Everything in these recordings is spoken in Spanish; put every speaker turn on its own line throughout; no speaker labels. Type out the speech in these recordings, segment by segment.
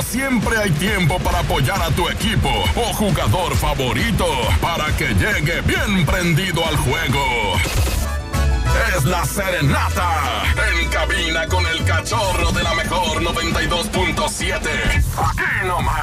siempre hay tiempo para apoyar a tu equipo o jugador favorito para que llegue bien prendido al juego. Es la serenata en cabina con el cachorro de la mejor 92.7. Aquí nomás.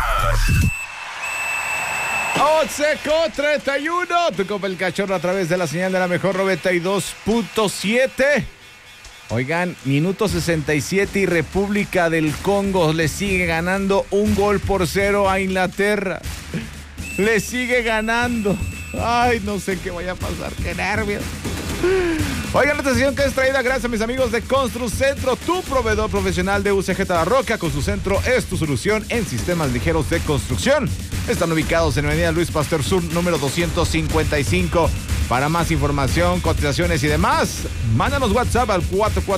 11:31. Tu copa el cachorro a través de la señal de la mejor 92.7. Oigan, minuto 67 y República del Congo le sigue ganando 1-0 a Inglaterra. Le sigue ganando. Ay, no sé qué vaya a pasar. Qué nervios. Oigan, esta sesión que es traída gracias a mis amigos de Construcentro, tu proveedor profesional de UCG Tabarroca. Construcentro es tu solución en sistemas ligeros de construcción. Están ubicados en Avenida Luis Pasteur Sur, número 255. Para más información, cotizaciones y demás, mándanos WhatsApp al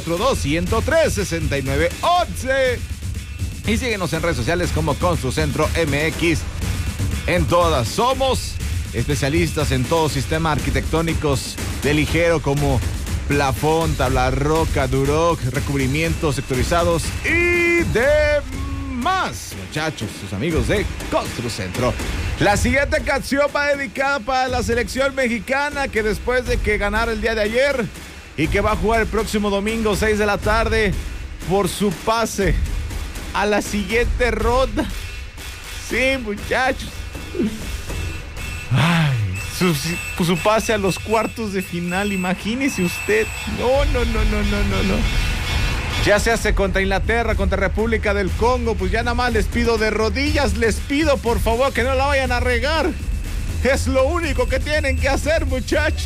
442-103-6911. Y síguenos en redes sociales como Construcentro MX. En todas somos especialistas en todo sistema arquitectónicos de ligero como plafón, tabla roca, duroc, recubrimientos sectorizados y demás. Muchachos, sus amigos de Construcentro. La siguiente canción va dedicada para la selección mexicana que después de que ganara el día de ayer y que va a jugar el próximo domingo 6 de la tarde por su pase a la siguiente ronda. Sí, muchachos. Ay, su pase a los cuartos de final, imagínese usted. No. Ya se hace contra Inglaterra, contra República del Congo, pues ya nada más les pido de rodillas, les pido por favor que no la vayan a regar. Es lo único que tienen que hacer, muchachos.